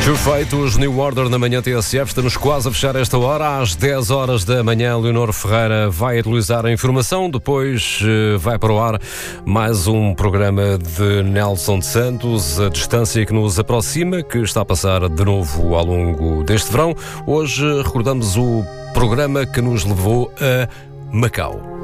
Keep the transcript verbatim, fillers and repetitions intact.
Perfeitos, New Order na manhã T S F. Estamos quase a fechar esta hora. Às dez horas da manhã, Leonor Ferreira vai atualizar a informação. Depois vai para o ar mais um programa de Nelson de Santos, a distância que nos aproxima, que está a passar de novo ao longo deste verão. Hoje recordamos o programa que nos levou a Macau.